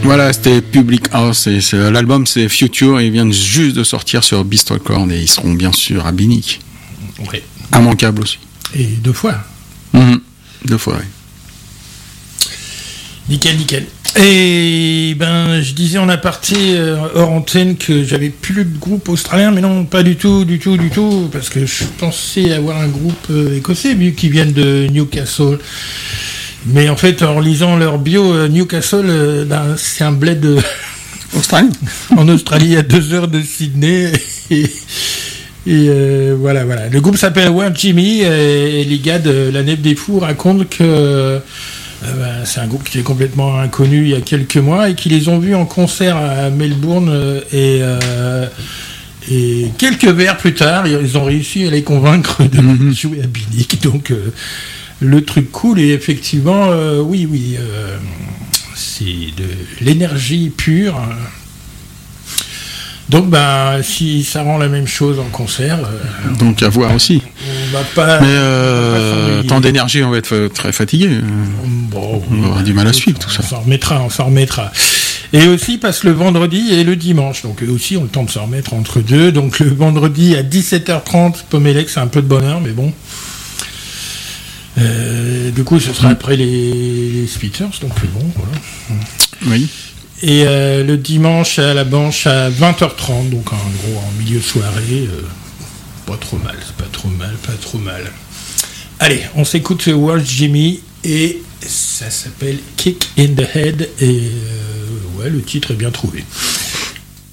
Voilà, c'était Public House. Et l'album, c'est Future. Et ils viennent juste de sortir sur Beast Records. Et ils seront bien sûr à Binic. Ouais. Immanquable aussi. Et 2 fois. 2 fois, oui. Nickel. Et je disais en aparté hors antenne que j'avais plus de groupe australien, mais non, pas du tout, parce que je pensais avoir un groupe écossais vu qu'ils viennent de Newcastle. Mais en fait, en lisant leur bio, Newcastle, c'est un bled australien. En Australie, à 2 heures de Sydney. Et voilà. Le groupe s'appelle World Jimmy et les gars de La Nef des Fous racontent que c'est un groupe qui est complètement inconnu il y a quelques mois et qui les ont vus en concert à Melbourne et quelques verres plus tard, ils ont réussi à les convaincre de jouer à Binic. Donc le truc cool et effectivement, oui, c'est de l'énergie pure. Donc si ça rend la même chose en concert, donc à voir aussi. On va pas. Mais tant d'énergie, on va être très fatigué. On aura du mal à suivre tout ça. On s'en remettra. Et aussi passe le vendredi et le dimanche. Donc eux aussi ont le temps de s'en remettre entre deux. Donc le vendredi à 17h30, Pomélec, c'est un peu de bonheur, mais bon. Du coup, ce sera après les Spitters, donc bon, voilà. Oui. Et le dimanche à la Banche à 20h30, donc en gros en milieu de soirée, pas trop mal. Allez, on s'écoute World Jimmy et ça s'appelle Kick in the Head et le titre est bien trouvé.